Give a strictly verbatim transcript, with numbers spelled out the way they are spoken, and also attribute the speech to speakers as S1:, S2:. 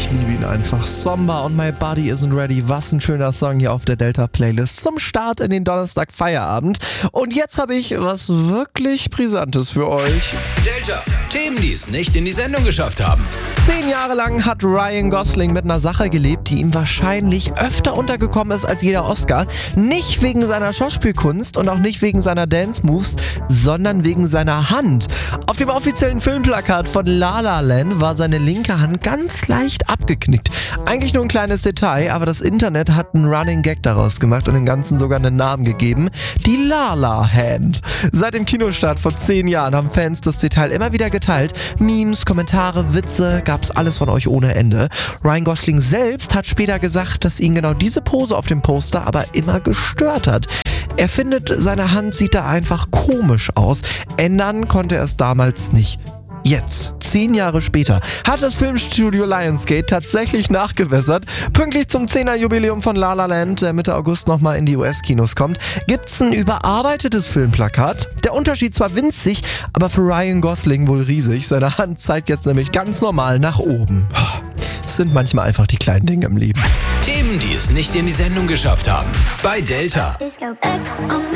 S1: ich liebe ihn einfach. Somber und My Body Isn't Ready. Was ein schöner Song hier auf der Delta-Playlist zum Start in den Donnerstag-Feierabend. Und jetzt habe ich was wirklich Brisantes für euch.
S2: Delta, Themen, die es nicht in die Sendung geschafft haben.
S1: Zehn Jahre lang hat Ryan Gosling mit einer Sache gelebt, die ihm wahrscheinlich öfter untergekommen ist als jeder Oscar. Nicht wegen seiner Schauspielkunst und auch nicht wegen seiner Dance-Moves, sondern wegen seiner Hand. Auf dem offiziellen Filmplakat von La La Land war seine linke Hand ganz leicht abgeknickt. Eigentlich nur ein kleines Detail, aber das Internet hat einen Running Gag daraus gemacht und dem Ganzen sogar einen Namen gegeben. Die La La Hand. Seit dem Kinostart vor zehn Jahren haben Fans das Detail immer wieder geteilt. Memes, Kommentare, Witze, gab's alles von euch ohne Ende. Ryan Gosling selbst hat später gesagt, dass ihn genau diese Pose auf dem Poster aber immer gestört hat. Er findet, seine Hand sieht da einfach komisch aus. Ändern konnte er es damals nicht. Jetzt, zehn Jahre später, hat das Filmstudio Lionsgate tatsächlich nachgebessert. Pünktlich zum zehner-Jubiläum von La La Land, der Mitte August nochmal in die U S-Kinos kommt, gibt's ein überarbeitetes Filmplakat. Der Unterschied zwar winzig, aber für Ryan Gosling wohl riesig. Seine Hand zeigt jetzt nämlich ganz normal nach oben. Es sind manchmal einfach die kleinen Dinge im Leben.
S2: Themen, die es nicht in die Sendung geschafft haben. Bei Delta.